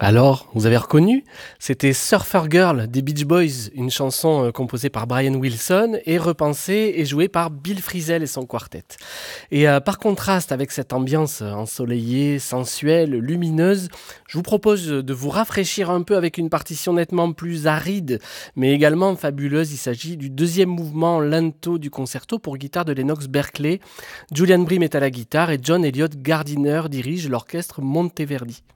Alors, vous avez reconnu? C'était Surfer Girl des Beach Boys, une chanson composée par Brian Wilson et repensée et jouée par Bill Frisell et son quartet. Et par contraste avec cette ambiance ensoleillée, sensuelle, lumineuse, je vous propose de vous rafraîchir un peu avec une partition nettement plus aride, mais également fabuleuse. Il s'agit du deuxième mouvement lento du concerto pour guitare de Lennox Berkeley. Julian Bream est à la guitare et John Elliott Gardiner dirige l'orchestre Monteverdi.